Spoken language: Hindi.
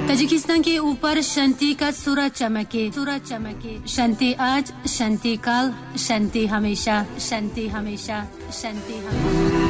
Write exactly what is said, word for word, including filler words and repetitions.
ताजिकिस्तान के ऊपर शांति का सूरज चमके, सूरज चमके। शांति आज, शांति कल, शांति हमेशा, शांति हमेशा, शांति हमेशा।